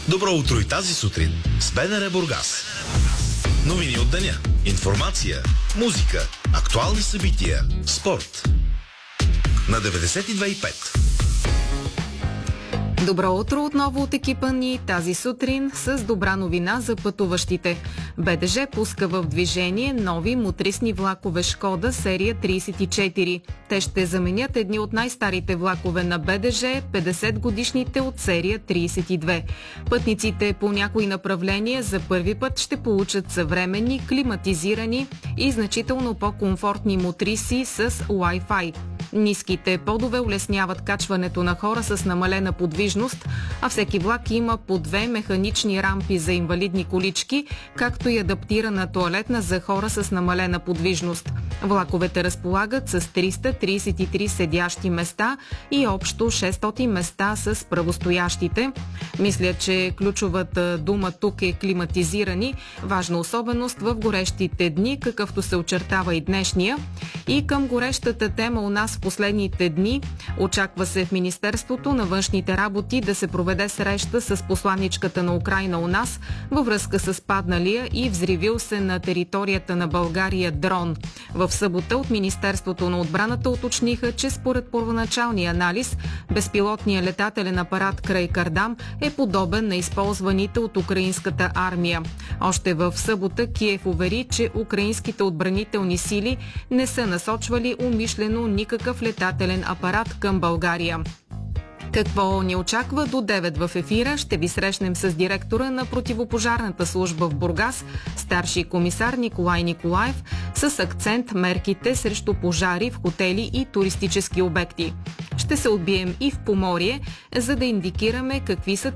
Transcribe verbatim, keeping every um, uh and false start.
Добро утро и тази сутрин с БНР Бургас. Новини от деня, информация, музика, актуални събития, спорт. На деветдесет и две и пет. Добро утро отново от екипа ни тази сутрин с добра новина за пътуващите. БДЖ пуска в движение нови мотрисни влакове Шкода серия тридесет и четири. Те ще заменят едни от най-старите влакове на БДЖ, петдесет годишните от серия тридесет и две. Пътниците по някои направления за първи път ще получат съвременни, климатизирани и значително по-комфортни мотриси с Wi-Fi. Ниските подове улесняват качването на хора с намалена подвижност, а всеки влак има по две механични рампи за инвалидни колички, както и адаптирана тоалетна за хора с намалена подвижност. Влаковете разполагат с триста тридесет и три седящи места и общо шестстотин места с правостоящите. Мисля, че ключовата дума тук е климатизирани, важна особеност в горещите дни, какъвто се очертава и днешния. И към горещата тема у нас в последните дни очаква се в Министерството на външните работи да се проведе среща с посланичката на Украйна у нас във връзка с падналия и взривил се на територията на България дрон. В събота от Министерството на отбраната уточниха, че според първоначалния анализ безпилотният летателен апарат край Кардам е подобен на използваните от украинската армия. Още в събота Киев увери, че украинските отбранителни сили не са насочвали умишлено никакъв летателен апарат към България. Какво ни очаква до девет в ефира? Ще ви срещнем с директора на противопожарната служба в Бургас, старши комисар Николай Николаев, с акцент мерките срещу пожари в хотели и туристически обекти. Ще се отбием и в Поморие, за да индикираме какви са